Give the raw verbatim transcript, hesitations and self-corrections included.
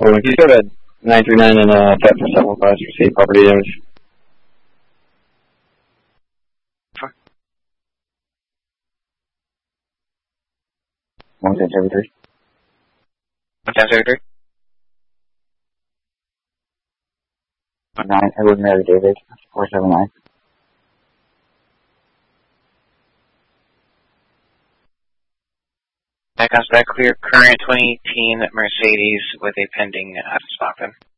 Can you go to nine three nine and uh, cat for seven one five to receive property damage? One ten seventy three. One ten seventy three. Nine. Edward Mary David. Four seven nine. That comes back clear. Current twenty eighteen Mercedes with a pending out of stock then.